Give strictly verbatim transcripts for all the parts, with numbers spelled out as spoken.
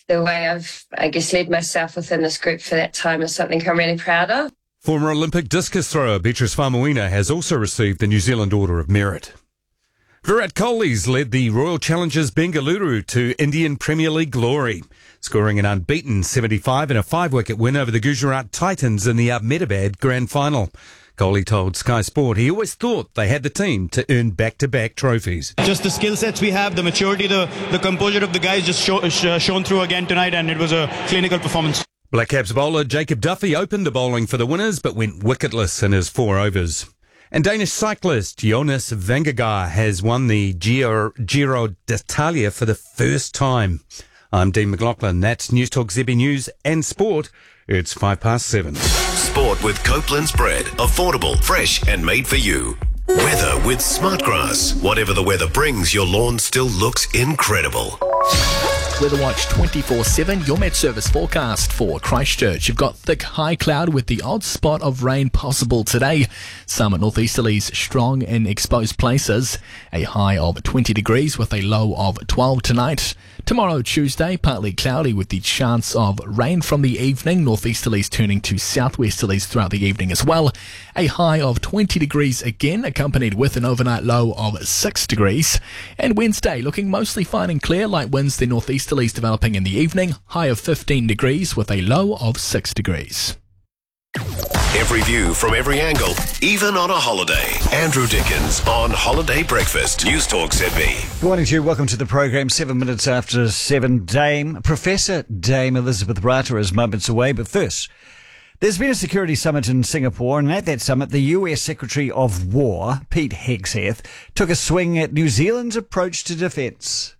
the way I've, I guess, led myself within this group for that time is something I'm really proud of. Former Olympic discus thrower Beatrice Faumuina has also received the New Zealand Order of Merit. Virat Kohli's led the Royal Challengers Bengaluru to Indian Premier League glory, scoring an unbeaten seventy-five in a five-wicket win over the Gujarat Titans in the Ahmedabad Grand Final. Kohli told Sky Sport he always thought they had the team to earn back-to-back trophies. Just the skill sets we have, the maturity, the, the composure of the guys just show, sh- shown through again tonight, and it was a clinical performance. Black Caps bowler Jacob Duffy opened the bowling for the winners but went wicketless in his four overs. And Danish cyclist Jonas Vingegaard has won the Giro, Giro d'Italia for the first time. I'm Dean McLaughlin. That's News Talk Z B News and Sport. It's five past seven. Sport with Copeland's bread. Affordable, fresh and made for you. Weather with Smartgrass. Whatever the weather brings, your lawn still looks incredible. Weather Watch twenty-four seven, your Met Service forecast for Christchurch. You've got thick high cloud with the odd spot of rain possible today. Some northeasterlies strong in exposed places. A high of twenty degrees with a low of twelve tonight. Tomorrow, Tuesday, partly cloudy with the chance of rain from the evening. Northeasterlies turning to southwesterlies throughout the evening as well. A high of twenty degrees again, accompanied with an overnight low of six degrees. And Wednesday, looking mostly fine and clear, light winds, the northeasterlies developing in the evening. High of fifteen degrees with a low of six degrees. Every view from every angle, even on a holiday. Andrew Dickens on Holiday Breakfast. News Talk Z B. Good morning to you. Welcome to the program. Seven minutes after seven. Dame, Professor Dame Elizabeth Rata is moments away. But first, there's been a security summit in Singapore, and at that summit, the U S Secretary of War, Pete Hegseth, took a swing at New Zealand's approach to defence.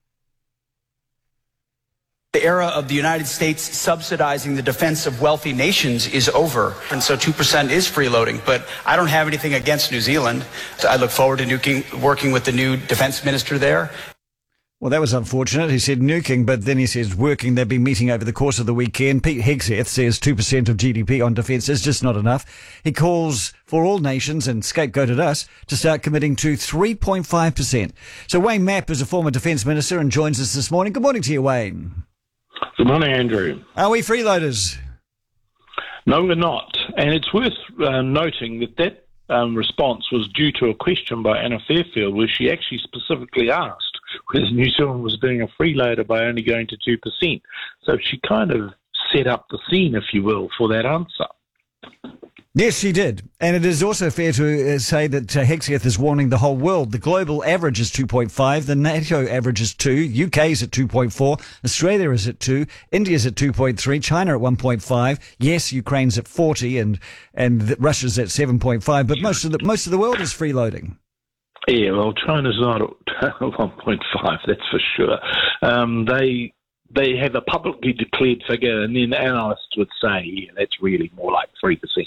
The era of the United States subsidizing the defense of wealthy nations is over. And so two percent is freeloading. But I don't have anything against New Zealand. So I look forward to nuking, working with the new defense minister there. Well, that was unfortunate. He said nuking, but then he says working. They've been meeting over the course of the weekend. Pete Hegseth says two percent of G D P on defence is just not enough. He calls for all nations, and scapegoated us, to start committing to three point five percent. So Wayne Mapp is a former defence minister and joins us this morning. Good morning to you, Wayne. Good morning, Andrew. Are we freeloaders? No, we're not. And it's worth uh, noting that that um, response was due to a question by Anna Fairfield, where she actually specifically asked whether New Zealand was being a freeloader by only going to two percent. So she kind of set up the scene, if you will, for that answer. Yes, she did. And it is also fair to uh, say that uh, Hegseth is warning the whole world. The global average is two point five, the NATO average is two, U K is at two point four, Australia is at two, India's at two point three, China at one point five. Yes, Ukraine's at forty, and and Russia's at seven point five, but most of the most of the world is freeloading. Yeah, well, China's not at one point five, that's for sure. Um, they they have a publicly declared figure, and then analysts would say, yeah, that's really more like three percent.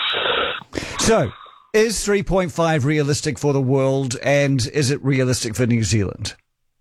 So, is three point five realistic for the world, and is it realistic for New Zealand?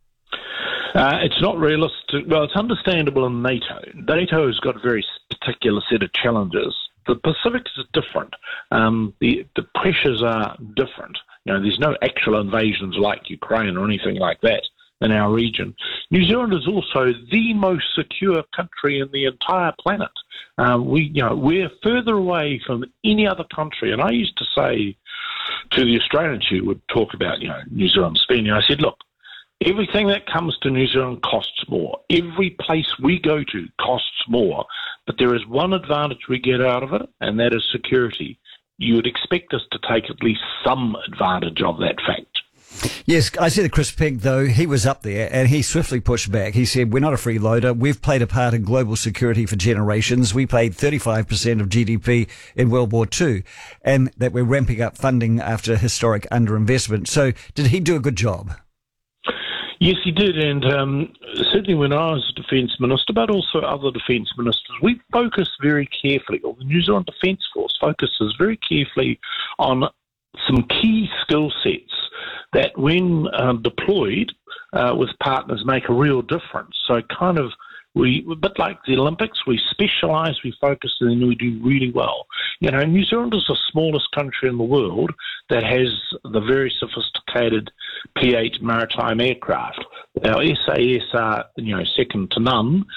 Uh, it's not realistic. Well, it's understandable in NATO. NATO has got a very particular set of challenges. The Pacific is different. Um, the, the pressures are different. You know, there's no actual invasions like Ukraine or anything like that in our region. New Zealand is also the most secure country in the entire planet. Um, we, you know, we're further away from any other country. And I used to say to the Australians who would talk about, you know, New Zealand spending, I said, look, everything that comes to New Zealand costs more. Every place we go to costs more. But there is one advantage we get out of it, and that is security. You would expect us to take at least some advantage of that fact. Yes, I see that Chris Pegg, though, he was up there and he swiftly pushed back. He said, we're not a freeloader. We've played a part in global security for generations. We paid thirty-five percent of G D P in World War Two, and that we're ramping up funding after historic underinvestment. So did he do a good job? Yes, he did, and um, certainly when I was Defence Minister, but also other Defence Ministers, we focused very carefully, or the New Zealand Defence Force focuses very carefully on some key skill sets that when um, deployed uh, with partners make a real difference. So kind of, we, a bit like the Olympics, we specialise, we focus, and then we do really well. You know, New Zealand is the smallest country in the world that has the very sophisticated P eight maritime aircraft. Our S A S are, you know, second to none,